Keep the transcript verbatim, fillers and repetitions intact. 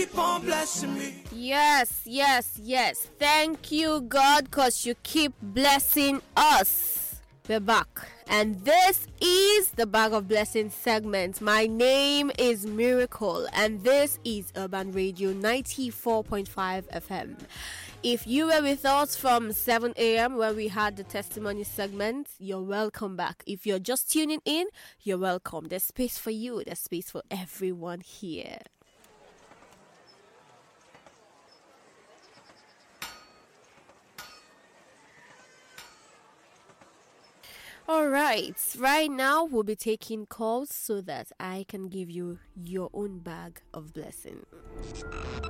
Keep on blessing me. Yes, yes, yes. Thank you, God, because you keep blessing us. We're back. And this is the Bag of Blessings segment. My name is Miracle, and this is Urban Radio ninety-four point five F M. If you were with us from seven a.m. where we had the testimony segment, you're welcome back. If you're just tuning in, you're welcome. There's space for you. There's space for everyone here. All right. Right now, we'll be taking calls so that I can give you your own bag of blessing.